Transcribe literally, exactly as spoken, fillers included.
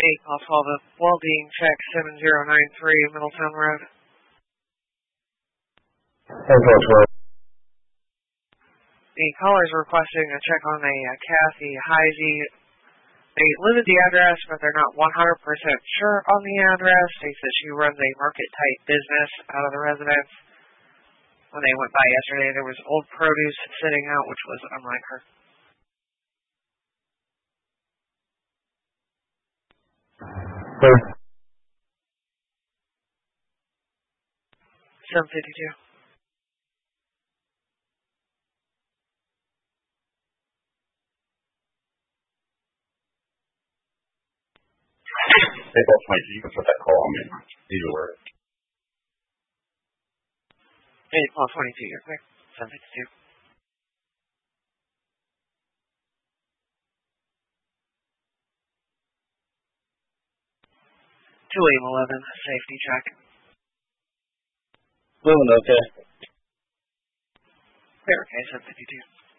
eight call twelve of Well-Being Check seven zero nine three Middletown Road. ten twelve. The caller is requesting a check on a uh, Kathy Heisey. They live at the address, but they're not one hundred percent sure on the address. They said she runs a market-type business out of the residence. When they went by yesterday, there was old produce sitting out, which was unlike her. Sure. seven fifty-two. Hey, both Mike, you can put that call on me. Either way. eight call twenty-two, you're quick. seven fifty-two. two eight eleven, safety check. Moving okay. Clear, okay, seven fifty-two.